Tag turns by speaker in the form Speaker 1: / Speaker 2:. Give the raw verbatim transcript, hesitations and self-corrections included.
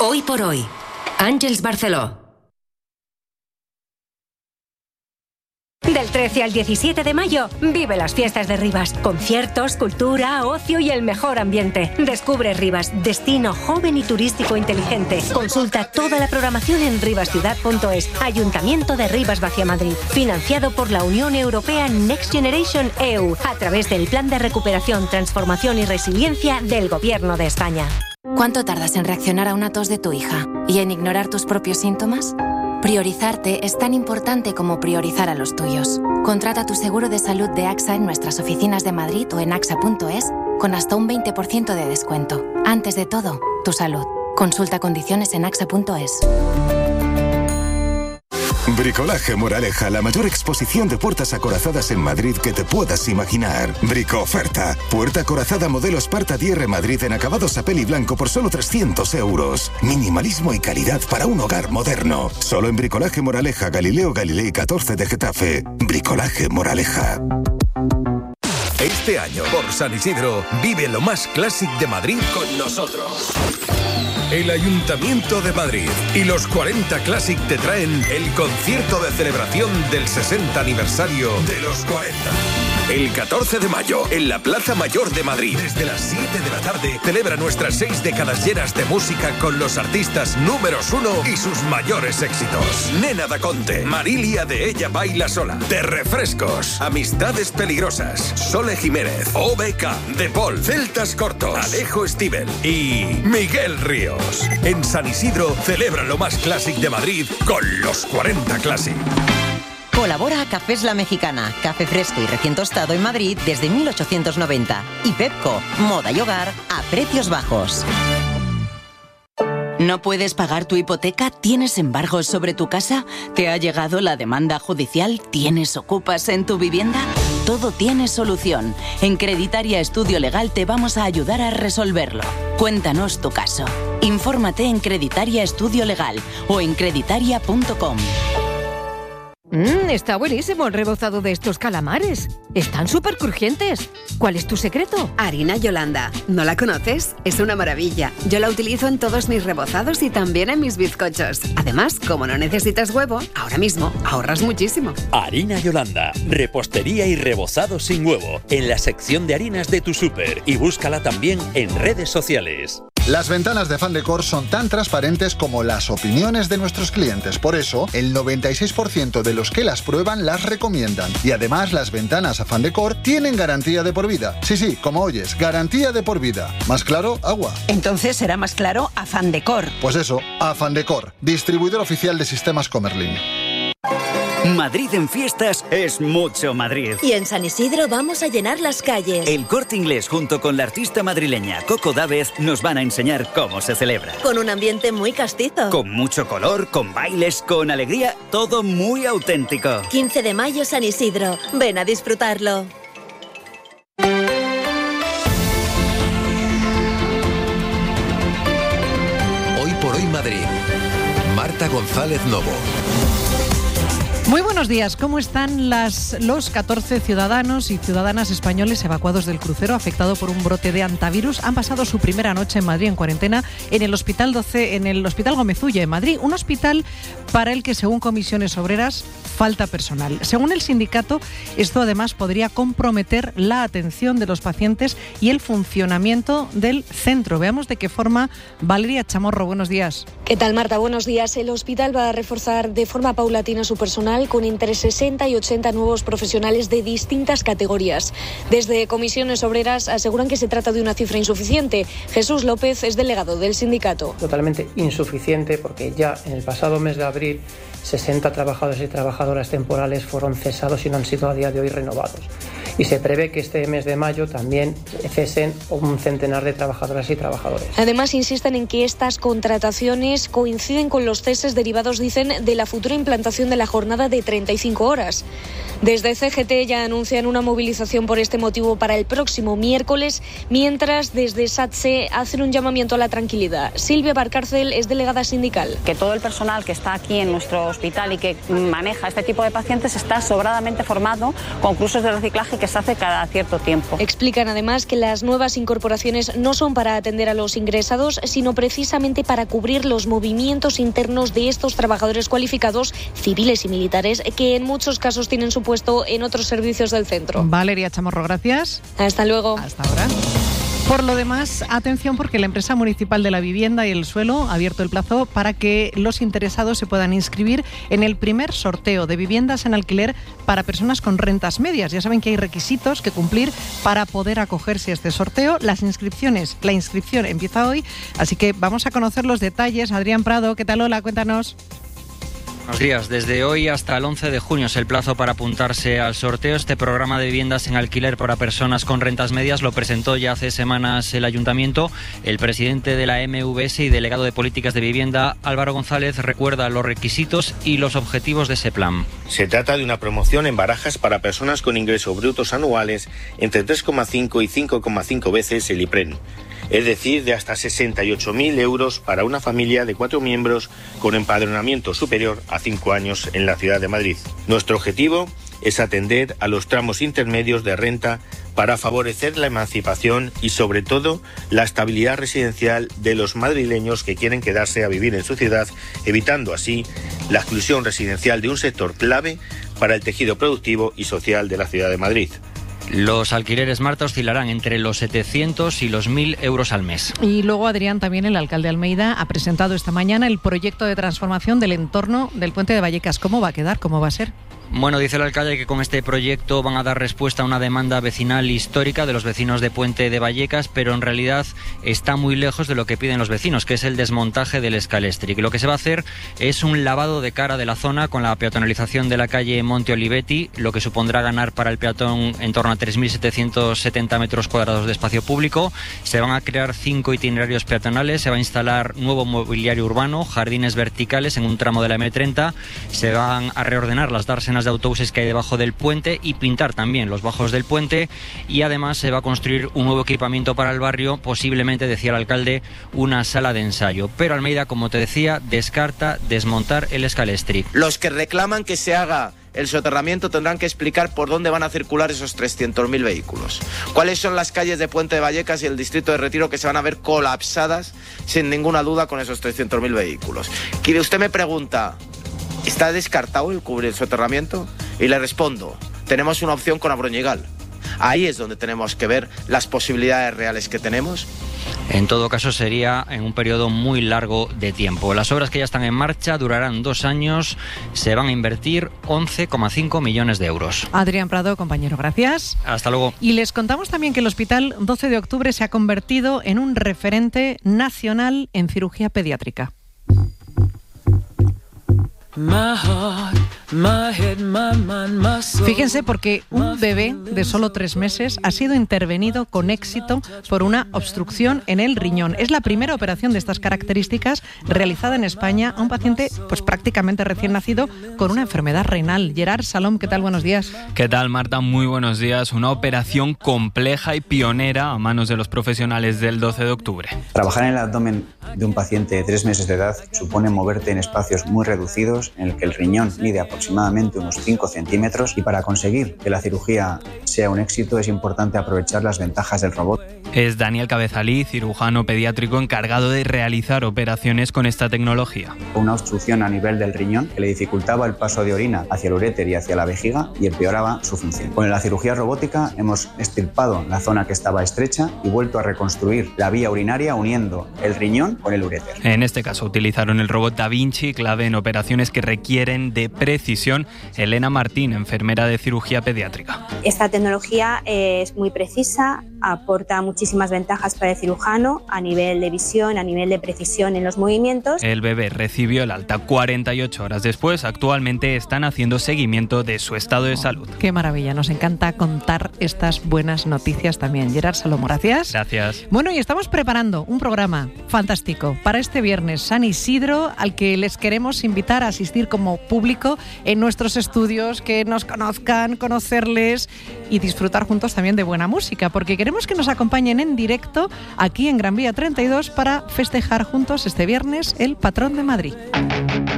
Speaker 1: Hoy por hoy, Àngels Barceló.
Speaker 2: Del trece al diecisiete de mayo, vive las fiestas de Rivas. Conciertos, cultura, ocio y el mejor ambiente. Descubre Rivas, destino joven y turístico inteligente. Consulta toda la programación en rivasciudad punto es. Ayuntamiento de Rivas Vacia Madrid. Financiado por la Unión Europea Next Generation E U a través del Plan de Recuperación, Transformación y Resiliencia del Gobierno de España.
Speaker 3: ¿Cuánto tardas en reaccionar a una tos de tu hija y en ignorar tus propios síntomas? Priorizarte es tan importante como priorizar a los tuyos. Contrata tu seguro de salud de AXA en nuestras oficinas de Madrid o en axa punto es con hasta un veinte por ciento de descuento. Antes de todo, tu salud. Consulta condiciones en axa punto es.
Speaker 4: Bricolaje Moraleja, la mayor exposición de puertas acorazadas en Madrid que te puedas imaginar. Brico oferta. Puerta acorazada modelo Sparta D R Madrid en acabados a peli blanco por solo trescientos euros. Minimalismo y calidad para un hogar moderno. Solo en Bricolaje Moraleja, Galileo Galilei catorce de Getafe. Bricolaje Moraleja.
Speaker 5: Este año, por San Isidro, vive lo más clásico de Madrid con nosotros. El Ayuntamiento de Madrid y los cuarenta Classic te traen el concierto de celebración del sesenta aniversario de los cuarenta. El catorce de mayo, en la Plaza Mayor de Madrid, desde las siete de la tarde, celebra nuestras seis décadas llenas de música con los artistas números uno y sus mayores éxitos. Nena da Conte, Marilia de Ella Baila Sola, De Refrescos, Amistades Peligrosas, Sole Jiménez, O B K, De Paul, Celtas Cortos, Alejo Stivel y Miguel Ríos. En San Isidro, celebra lo más clásico de Madrid con los cuarenta Classic.
Speaker 6: Colabora a Cafés La Mexicana, café fresco y recién tostado en Madrid desde mil ochocientos noventa. Y Pepco, moda y hogar a precios bajos.
Speaker 7: ¿No puedes pagar tu hipoteca? ¿Tienes embargos sobre tu casa? ¿Te ha llegado la demanda judicial? ¿Tienes ocupas en tu vivienda? Todo tiene solución. En Creditaria Estudio Legal te vamos a ayudar a resolverlo. Cuéntanos tu caso. Infórmate en Creditaria Estudio Legal o en creditaria punto com.
Speaker 8: Mmm, está buenísimo el rebozado de estos calamares. Están súper crujientes. ¿Cuál es tu secreto?
Speaker 9: Harina Yolanda. ¿No la conoces? Es una maravilla. Yo la utilizo en todos mis rebozados y también en mis bizcochos. Además, como no necesitas huevo, ahora mismo ahorras muchísimo.
Speaker 10: Harina Yolanda. Repostería y rebozado sin huevo. En la sección de harinas de tu súper. Y búscala también en redes sociales.
Speaker 11: Las ventanas de Fandecor son tan transparentes como las opiniones de nuestros clientes. Por eso, el noventa y seis por ciento de los que las prueban las recomiendan. Y además, las ventanas a Fandecor tienen garantía de por vida. Sí, sí, como oyes, garantía de por vida. ¿Más claro? Agua.
Speaker 12: Entonces será más claro a Fandecor.
Speaker 11: Pues eso, a Fandecor, distribuidor oficial de sistemas Comerlin.
Speaker 13: Madrid en fiestas es mucho Madrid.
Speaker 14: Y en San Isidro vamos a llenar las calles.
Speaker 13: El Corte Inglés junto con la artista madrileña Coco Dávez nos van a enseñar cómo se celebra.
Speaker 14: Con un ambiente muy castizo.
Speaker 13: Con mucho color, con bailes, con alegría, todo muy auténtico.
Speaker 14: quince de mayo San Isidro. Ven a disfrutarlo.
Speaker 5: Hoy por hoy Madrid. Marta González Novo.
Speaker 15: Muy buenos días. ¿Cómo están las, los catorce ciudadanos y ciudadanas españoles evacuados del crucero afectado por un brote de hantavirus? Han pasado su primera noche en Madrid en cuarentena en el Hospital doce, en el Hospital Gómez Ulla en Madrid, un hospital para el que, según comisiones obreras, falta personal. Según el sindicato, esto además podría comprometer la atención de los pacientes y el funcionamiento del centro. Veamos de qué forma. Valeria Chamorro, buenos días.
Speaker 16: ¿Qué tal, Marta? Buenos días. El hospital va a reforzar de forma paulatina su personal con entre sesenta y ochenta nuevos profesionales de distintas categorías. Desde comisiones obreras aseguran que se trata de una cifra insuficiente. Jesús López es delegado del sindicato.
Speaker 17: Totalmente insuficiente porque ya en el pasado mes de abril sesenta trabajadores y trabajadoras temporales fueron cesados y no han sido a día de hoy renovados. Y se prevé que este mes de mayo también cesen un centenar de trabajadoras y trabajadores.
Speaker 16: Además, insisten en que estas contrataciones coinciden con los ceses derivados, dicen, de la futura implantación de la jornada de treinta y cinco horas. Desde C G T ya anuncian una movilización por este motivo para el próximo miércoles, mientras desde SATSE hacen un llamamiento a la tranquilidad. Silvia Barcárcel es delegada sindical.
Speaker 18: Que todo el personal que está aquí en nuestro hospital y que maneja este tipo de pacientes está sobradamente formado con cursos de reciclaje que que se hace cada cierto tiempo.
Speaker 16: Explican además que las nuevas incorporaciones no son para atender a los ingresados, sino precisamente para cubrir los movimientos internos de estos trabajadores cualificados, civiles y militares, que en muchos casos tienen su puesto en otros servicios del centro.
Speaker 15: Valeria Chamorro, gracias.
Speaker 16: Hasta luego.
Speaker 15: Hasta ahora. Por lo demás, atención porque la empresa municipal de la vivienda y el suelo ha abierto el plazo para que los interesados se puedan inscribir en el primer sorteo de viviendas en alquiler para personas con rentas medias. Ya saben que hay requisitos que cumplir para poder acogerse a este sorteo. Las inscripciones, la inscripción empieza hoy, así que vamos a conocer los detalles. Adrián Prado, ¿qué tal? Hola, cuéntanos.
Speaker 19: Buenos días. Desde hoy hasta el once de junio es el plazo para apuntarse al sorteo. Este programa de viviendas en alquiler para personas con rentas medias lo presentó ya hace semanas el Ayuntamiento. El presidente de la M V S y delegado de Políticas de Vivienda, Álvaro González, recuerda los requisitos y los objetivos de ese plan.
Speaker 20: Se trata de una promoción en barajas para personas con ingresos brutos anuales entre tres coma cinco y cinco coma cinco veces el IPREN. Es decir, de hasta sesenta y ocho mil euros para una familia de cuatro miembros con empadronamiento superior a cinco años en la ciudad de Madrid. Nuestro objetivo es atender a los tramos intermedios de renta para favorecer la emancipación y, sobre todo, la estabilidad residencial de los madrileños que quieren quedarse a vivir en su ciudad, evitando así la exclusión residencial de un sector clave para el tejido productivo y social de la ciudad de Madrid.
Speaker 19: Los alquileres, Marta, oscilarán entre los setecientos y los mil euros al mes.
Speaker 15: Y luego, Adrián, también el alcalde de Almeida ha presentado esta mañana el proyecto de transformación del entorno del puente de Vallecas. ¿Cómo va a quedar? ¿Cómo va a ser?
Speaker 19: Bueno, dice el alcalde que con este proyecto van a dar respuesta a una demanda vecinal histórica de los vecinos de Puente de Vallecas, pero en realidad está muy lejos de lo que piden los vecinos, que es el desmontaje del Scalextric. Lo que se va a hacer es un lavado de cara de la zona con la peatonalización de la calle Monte Olivetti, lo que supondrá ganar para el peatón en torno a tres mil setecientos setenta metros cuadrados de espacio público. Se van a crear cinco itinerarios peatonales, se va a instalar nuevo mobiliario urbano, jardines verticales en un tramo de la eme treinta, se van a reordenar las dársenas de autobuses que hay debajo del puente y pintar también los bajos del puente, y además se va a construir un nuevo equipamiento para el barrio, posiblemente, decía el alcalde, una sala de ensayo. Pero Almeida, como te decía, descarta desmontar el Scalextric.
Speaker 21: Los que reclaman que se haga el soterramiento tendrán que explicar por dónde van a circular esos trescientos mil vehículos. ¿Cuáles son las calles de Puente de Vallecas y el distrito de Retiro que se van a ver colapsadas sin ninguna duda con esos trescientos mil vehículos? Y usted me pregunta, ¿está descartado el cubrir el soterramiento? Y le respondo, tenemos una opción con Abroñigal. Ahí es donde tenemos que ver las posibilidades reales que tenemos.
Speaker 19: En todo caso, sería en un periodo muy largo de tiempo. Las obras que ya están en marcha durarán dos años. Se van a invertir once coma cinco millones de euros.
Speaker 15: Adrián Prado, compañero, gracias.
Speaker 19: Hasta luego.
Speaker 15: Y les contamos también que el Hospital doce de octubre se ha convertido en un referente nacional en cirugía pediátrica. Fíjense, porque un bebé de solo tres meses ha sido intervenido con éxito por una obstrucción en el riñón. Es la primera operación de estas características realizada en España a un paciente pues prácticamente recién nacido con una enfermedad renal. Gerard Salom, ¿qué tal? Buenos días.
Speaker 22: ¿Qué tal, Marta? Muy buenos días. Una operación compleja y pionera a manos de los profesionales del doce de octubre.
Speaker 23: Trabajar en el abdomen de un paciente de tres meses de edad supone moverte en espacios muy reducidos en el que el riñón mide aproximadamente unos cinco centímetros, y para conseguir que la cirugía sea un éxito es importante aprovechar las ventajas del robot.
Speaker 22: Es Daniel Cabezalí, cirujano pediátrico encargado de realizar operaciones con esta tecnología.
Speaker 23: Una obstrucción a nivel del riñón que le dificultaba el paso de orina hacia el uréter y hacia la vejiga y empeoraba su función. Con la cirugía robótica hemos extirpado la zona que estaba estrecha y vuelto a reconstruir la vía urinaria uniendo el riñón con el uréter.
Speaker 22: En este caso utilizaron el robot Da Vinci, clave en operaciones que requieren de precisión. Elena Martín, enfermera de cirugía pediátrica.
Speaker 24: Esta tecnología es muy precisa, aporta muchísimas ventajas para el cirujano a nivel de visión, a nivel de precisión en los movimientos.
Speaker 22: El bebé recibió el alta cuarenta y ocho horas después. Actualmente están haciendo seguimiento de su estado de salud.
Speaker 15: Qué maravilla, nos encanta contar estas buenas noticias también. Gerard Salomo, gracias.
Speaker 22: Gracias.
Speaker 15: Bueno, y estamos preparando un programa fantástico para este viernes, San Isidro, al que les queremos invitar a asistir como público en nuestros estudios, que nos conozcan, conocerles y disfrutar juntos también de buena música, porque queremos que nos acompañen en directo aquí en Gran Vía treinta y dos para festejar juntos este viernes el Patrón de Madrid.